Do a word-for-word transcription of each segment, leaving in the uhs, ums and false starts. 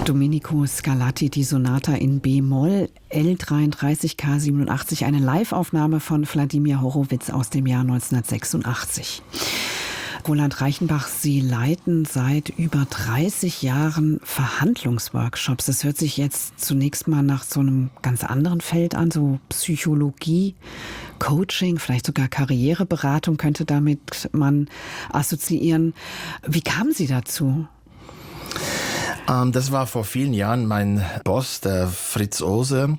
Domenico Scarlatti, die Sonata in B-Moll, L dreiunddreißig K siebenundachtzig, eine Live-Aufnahme von Wladimir Horowitz aus dem Jahr neunzehnhundertsechsundachtzig. Roland Reichenbach, Sie leiten seit über dreißig Jahren Verhandlungsworkshops. Das hört sich jetzt zunächst mal nach so einem ganz anderen Feld an, so Psychologie, Coaching, vielleicht sogar Karriereberatung könnte damit man assoziieren. Wie kamen Sie dazu? Ähm, das war vor vielen Jahren mein Boss, der Fritz Ohse,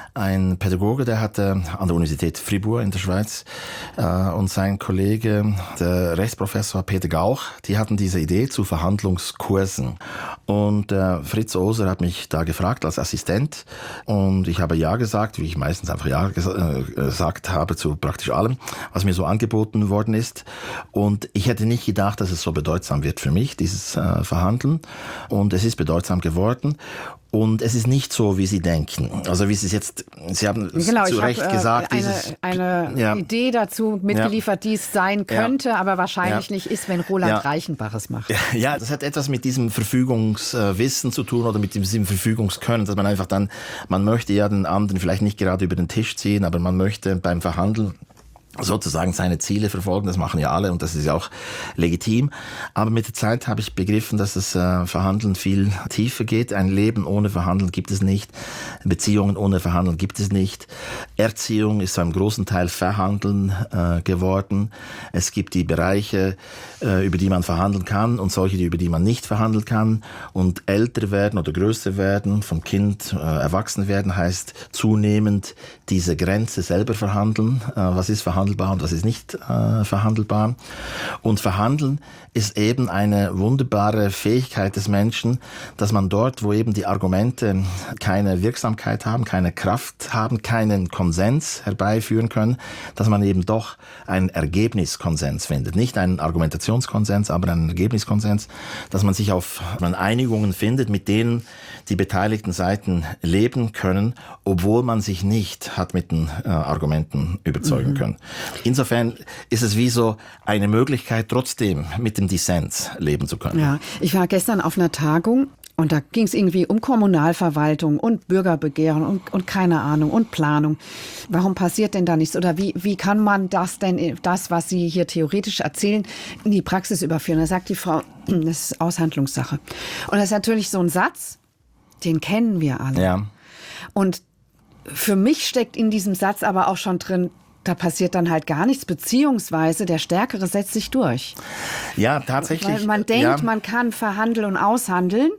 ein Pädagoge, der hatte an der Universität Fribourg in der Schweiz äh, und sein Kollege, der Rechtsprofessor Peter Gauch, die hatten diese Idee zu Verhandlungskursen. Und äh, Fritz Ohser hat mich da gefragt als Assistent und ich habe Ja gesagt, wie ich meistens einfach Ja ges- äh, gesagt habe zu praktisch allem, was mir so angeboten worden ist. Und ich hätte nicht gedacht, dass es so bedeutsam wird für mich, dieses äh, Verhandeln. Und es ist bedeutsam geworden. Und es ist nicht so, wie Sie denken. Also wie Sie es jetzt, Sie haben genau, zu Recht hab, äh, gesagt, eine, dieses, eine ja. Idee dazu mitgeliefert, ja. die es sein könnte, ja. aber wahrscheinlich ja. nicht ist, wenn Roland ja. Reichenbach es macht. Ja, das hat etwas mit diesem Verfügungswissen zu tun oder mit diesem Verfügungskönnen, dass man einfach dann, man möchte ja den anderen vielleicht nicht gerade über den Tisch ziehen, aber man möchte beim Verhandeln sozusagen seine Ziele verfolgen, das machen ja alle und das ist ja auch legitim. Aber mit der Zeit habe ich begriffen, dass das äh, Verhandeln viel tiefer geht. Ein Leben ohne Verhandeln gibt es nicht. Beziehungen ohne Verhandeln gibt es nicht. Erziehung ist zu einem großen Teil Verhandeln äh, geworden. Es gibt die Bereiche, äh, über die man verhandeln kann und solche, über die man nicht verhandeln kann. Und älter werden oder größer werden, vom Kind äh, erwachsen werden, heißt zunehmend diese Grenze selber verhandeln. Äh, was ist Verhandeln? Und was ist nicht äh, verhandelbar. Und Verhandeln ist eben eine wunderbare Fähigkeit des Menschen, dass man dort, wo eben die Argumente keine Wirksamkeit haben, keine Kraft haben, keinen Konsens herbeiführen können, dass man eben doch einen Ergebniskonsens findet. Nicht einen Argumentationskonsens, aber einen Ergebniskonsens, dass man sich auf Einigungen findet, mit denen die beteiligten Seiten leben können, obwohl man sich nicht hat mit den äh, Argumenten überzeugen mhm. können. Insofern ist es wie so eine Möglichkeit, trotzdem mit dem Dissens leben zu können. Ja, ich war gestern auf einer Tagung und da ging es irgendwie um Kommunalverwaltung und Bürgerbegehren und, und keine Ahnung und Planung. Warum passiert denn da nichts? Oder wie, wie kann man das denn, das, was Sie hier theoretisch erzählen, in die Praxis überführen? Da sagt die Frau, das ist Aushandlungssache. Und das ist natürlich so ein Satz, den kennen wir alle. Ja. Und für mich steckt in diesem Satz aber auch schon drin, da passiert dann halt gar nichts, beziehungsweise der Stärkere setzt sich durch. Ja, tatsächlich. Weil man denkt, ja. man kann verhandeln und aushandeln,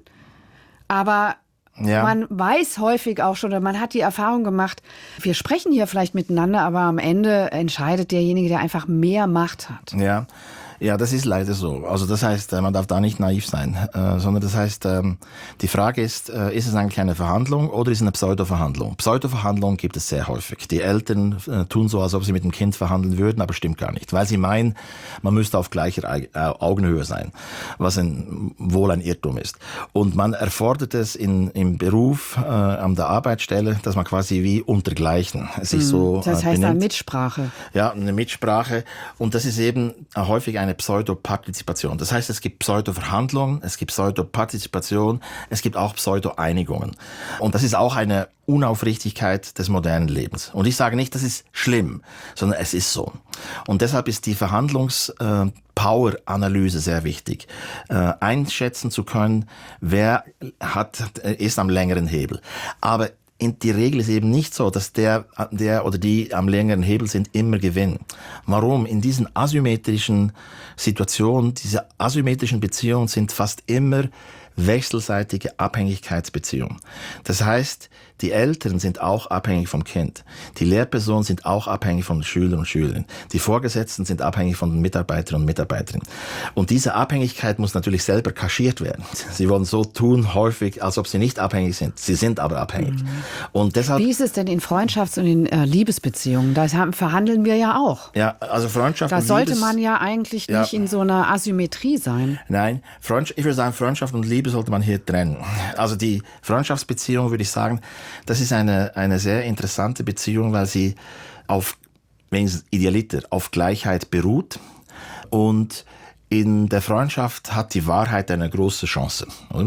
aber ja. man weiß häufig auch schon, oder man hat die Erfahrung gemacht, wir sprechen hier vielleicht miteinander, aber am Ende entscheidet derjenige, der einfach mehr Macht hat. Ja. Ja, das ist leider so. Also das heißt, man darf da nicht naiv sein, äh, sondern das heißt, ähm, die Frage ist, äh, ist es eigentlich eine Verhandlung oder ist es eine Pseudo-Verhandlung? Pseudo-Verhandlungen gibt es sehr häufig. Die Eltern äh, tun so, als ob sie mit dem Kind verhandeln würden, aber stimmt gar nicht, weil sie meinen, man müsste auf gleicher äh, Augenhöhe sein, was ein, wohl ein Irrtum ist. Und man erfordert es in, im Beruf, äh, an der Arbeitsstelle, dass man quasi wie untergleichen sich mm, so Das heißt benimmt. eine Mitsprache. Ja, eine Mitsprache. Und das ist eben häufig ein eine Pseudopartizipation. Das heißt, es gibt Pseudo-Verhandlungen, es gibt Pseudopartizipation, es gibt auch Pseudo-Einigungen. Und das ist auch eine Unaufrichtigkeit des modernen Lebens. Und ich sage nicht, das ist schlimm, sondern es ist so. Und deshalb ist die Verhandlungs-Power-Analyse sehr wichtig. Äh, einschätzen zu können, wer hat, ist am längeren Hebel. Aber in die Regel ist eben nicht so, dass der, der oder die am längeren Hebel sind, immer gewinnen. Warum? In diesen asymmetrischen Situationen, diese asymmetrischen Beziehungen sind fast immer wechselseitige Abhängigkeitsbeziehungen. Das heißt, die Eltern sind auch abhängig vom Kind. Die Lehrpersonen sind auch abhängig von den Schülern und Schülerinnen. Die Vorgesetzten sind abhängig von den Mitarbeitern und Mitarbeiterinnen. Und diese Abhängigkeit muss natürlich selber kaschiert werden. Sie wollen so tun, häufig, als ob sie nicht abhängig sind. Sie sind aber abhängig. Mhm. Und deshalb, wie ist es denn in Freundschafts- und in äh, Liebesbeziehungen? Da verhandeln wir ja auch. Ja, also Freundschaft da und sollte Liebes, man ja eigentlich nicht ja. in so einer Asymmetrie sein. Nein, Freundschaft, ich würde sagen, Freundschaft und Liebe sollte man hier trennen. Also die Freundschaftsbeziehung, würde ich sagen, das ist eine, eine sehr interessante Beziehung, weil sie auf, wenigstens idealiter, auf Gleichheit beruht und in der Freundschaft hat die Wahrheit eine große Chance.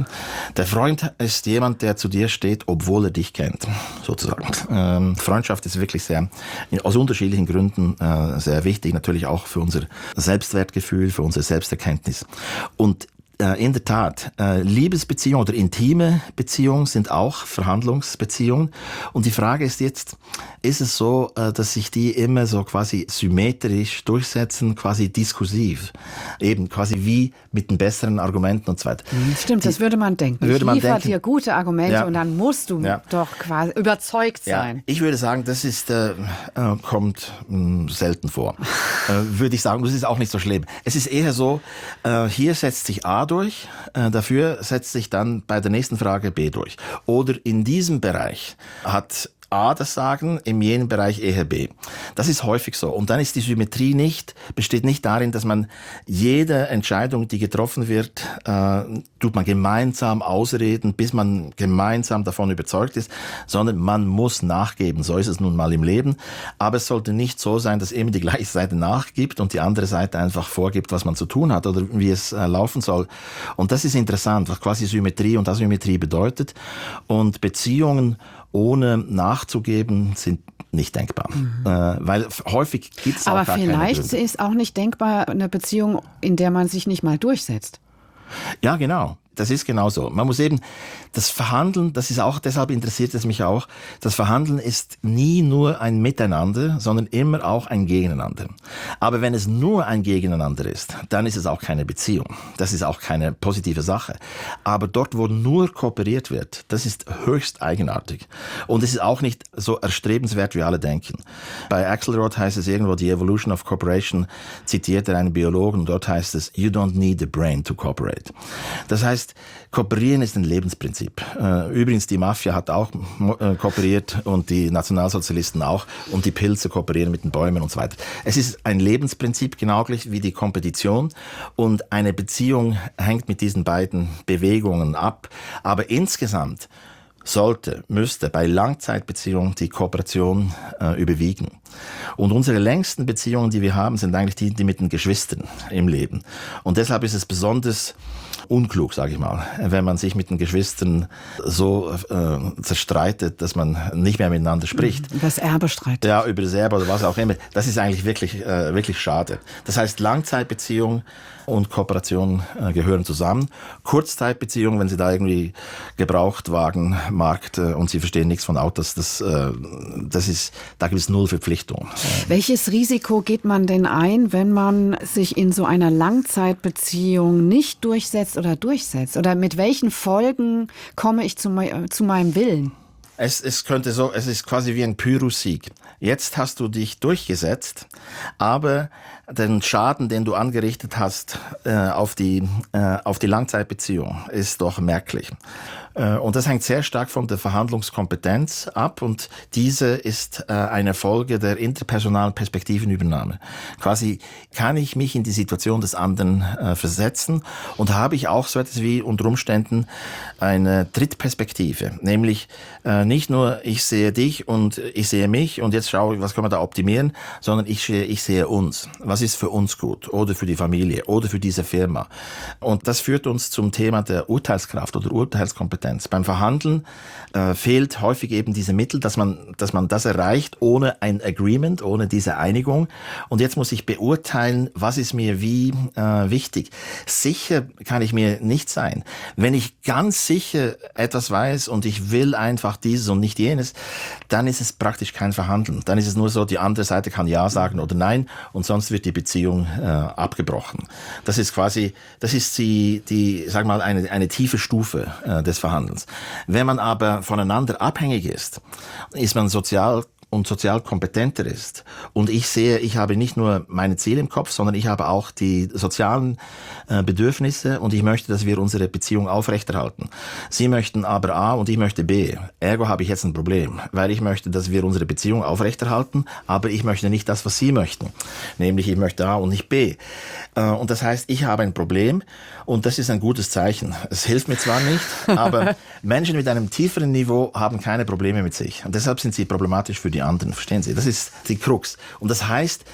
Der Freund ist jemand, der zu dir steht, obwohl er dich kennt, sozusagen. Ähm, Freundschaft ist wirklich sehr, aus unterschiedlichen Gründen äh, sehr wichtig, natürlich auch für unser Selbstwertgefühl, für unsere Selbsterkenntnis. Und in der Tat, Liebesbeziehungen oder intime Beziehungen sind auch Verhandlungsbeziehungen. Und die Frage ist jetzt, ist es so, dass sich die immer so quasi symmetrisch durchsetzen, quasi diskursiv, eben quasi wie mit den besseren Argumenten und so weiter. Stimmt, die, das würde man denken. Würde man ich liefere denken, dir gute Argumente ja, und dann musst du ja, doch quasi überzeugt sein. Ja, ich würde sagen, das ist, äh, kommt mh, selten vor. äh, würde ich sagen, das ist auch nicht so schlimm. Es ist eher so, äh, hier setzt sich A durch, äh, dafür setzt sich dann bei der nächsten Frage B durch. Oder in diesem Bereich hat A das Sagen, in jenem Bereich eher B. Das ist häufig so. Und dann ist die Symmetrie nicht, besteht nicht darin, dass man jede Entscheidung, die getroffen wird, äh, tut man gemeinsam ausreden, bis man gemeinsam davon überzeugt ist, sondern man muss nachgeben. So ist es nun mal im Leben. Aber es sollte nicht so sein, dass immer die gleiche Seite nachgibt und die andere Seite einfach vorgibt, was man zu tun hat oder wie es äh, laufen soll. Und das ist interessant, was quasi Symmetrie und Asymmetrie bedeutet. Und Beziehungen ohne nachzugeben, sind nicht denkbar. Mhm. Äh, weil häufig gibt es auch gar keine Gründe. Aber vielleicht ist auch nicht denkbar eine Beziehung, in der man sich nicht mal durchsetzt. Ja, genau. Das ist genau so. Man muss eben, das Verhandeln, das ist auch, deshalb interessiert es mich auch, das Verhandeln ist nie nur ein Miteinander, sondern immer auch ein Gegeneinander. Aber wenn es nur ein Gegeneinander ist, dann ist es auch keine Beziehung. Das ist auch keine positive Sache. Aber dort, wo nur kooperiert wird, das ist höchst eigenartig. Und es ist auch nicht so erstrebenswert, wie alle denken. Bei Axelrod heißt es irgendwo, die Evolution of Cooperation, zitiert er einen Biologen, und dort heißt es, you don't need a brain to cooperate. Das heißt, Kooperieren ist ein Lebensprinzip. Übrigens, die Mafia hat auch kooperiert und die Nationalsozialisten auch und die Pilze kooperieren mit den Bäumen und so weiter. Es ist ein Lebensprinzip, genau gleich wie die Kompetition, und eine Beziehung hängt mit diesen beiden Bewegungen ab. Aber insgesamt sollte, müsste bei Langzeitbeziehungen die Kooperation äh, überwiegen. Und unsere längsten Beziehungen, die wir haben, sind eigentlich die, die mit den Geschwistern im Leben. Und deshalb ist es besonders unklug, sage ich mal, wenn man sich mit den Geschwistern so äh, zerstreitet, dass man nicht mehr miteinander spricht. Über das Erbe streitet. Ja, über das Erbe oder was auch immer. Das ist eigentlich wirklich, äh, wirklich schade. Das heißt, Langzeitbeziehung und Kooperation äh, gehören zusammen. Kurzzeitbeziehungen, wenn Sie da irgendwie Gebrauchtwagen, Markt äh, und Sie verstehen nichts von Autos, das, äh, das ist, da gibt es null Verpflichtung. Welches Risiko geht man denn ein, wenn man sich in so einer Langzeitbeziehung nicht durchsetzt oder durchsetzt? Oder mit welchen Folgen komme ich zu, me- zu meinem Willen? Es, es könnte so, es ist quasi wie ein Pyrrhussieg. Jetzt hast du dich durchgesetzt, aber den Schaden, den du angerichtet hast äh, auf die äh, auf die Langzeitbeziehung, ist doch merklich. Äh, und das hängt sehr stark von der Verhandlungskompetenz ab, und diese ist äh, eine Folge der interpersonalen Perspektivenübernahme. Quasi kann ich mich in die Situation des anderen äh, versetzen, und habe ich auch so etwas wie unter Umständen eine Drittperspektive, nämlich äh, nicht nur ich sehe dich und ich sehe mich und jetzt schaue ich, was können wir da optimieren, sondern ich sehe, ich sehe uns. Was ist für uns gut oder für die Familie oder für diese Firma? Und das führt uns zum Thema der Urteilskraft oder Urteilskompetenz. Beim Verhandeln äh, fehlt häufig eben diese Mittel, dass man, dass man das erreicht ohne ein Agreement, ohne diese Einigung. Und jetzt muss ich beurteilen, was ist mir wie äh, wichtig. Sicher kann ich mir nicht sein. Wenn ich ganz sicher etwas weiß und ich will einfach dieses und nicht jenes, dann ist es praktisch kein Verhandeln. Dann ist es nur so, die andere Seite kann Ja sagen oder Nein, und sonst wird die Beziehung äh, abgebrochen. Das ist quasi, das ist die, die, sag mal, eine, eine tiefe Stufe äh, des Verhandelns. Wenn man aber voneinander abhängig ist, ist man sozial und sozial kompetenter ist. Und ich sehe, ich habe nicht nur meine Ziele im Kopf, sondern ich habe auch die sozialen äh, Bedürfnisse, und ich möchte, dass wir unsere Beziehung aufrechterhalten. Sie möchten aber A und ich möchte B. Ergo habe ich jetzt ein Problem, weil ich möchte, dass wir unsere Beziehung aufrechterhalten, aber ich möchte nicht das, was Sie möchten. Nämlich ich möchte A und nicht B. Äh, und das heißt, ich habe ein Problem, und das ist ein gutes Zeichen. Es hilft mir zwar nicht, aber Menschen mit einem tieferen Niveau haben keine Probleme mit sich. Und deshalb sind sie problematisch für die anderen, verstehen Sie? Das ist die Krux. Und das heißt,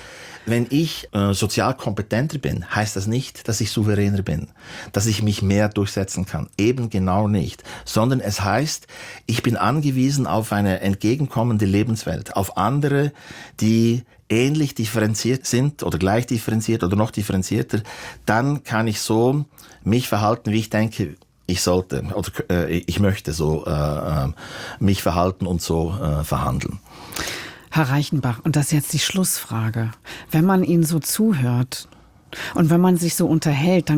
Wenn ich äh, sozial kompetenter bin, heißt das nicht, dass ich souveräner bin, dass ich mich mehr durchsetzen kann. Eben genau nicht. Sondern es heißt, ich bin angewiesen auf eine entgegenkommende Lebenswelt, auf andere, die ähnlich differenziert sind oder gleich differenziert oder noch differenzierter. Dann kann ich so mich verhalten, wie ich denke, ich sollte oder äh, ich möchte so äh, mich verhalten und so äh, verhandeln. Herr Reichenbach, und das ist jetzt die Schlussfrage. Wenn man Ihnen so zuhört und wenn man sich so unterhält, dann